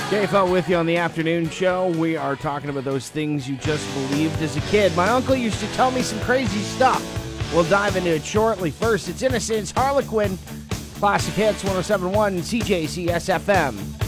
KFL with you on the afternoon show. We are talking about those things you just believed as a kid. My uncle used to tell me some crazy stuff. We'll dive into it shortly. First, it's Innocence, Harlequin, Classic Hits, 107.1 CJCS FM.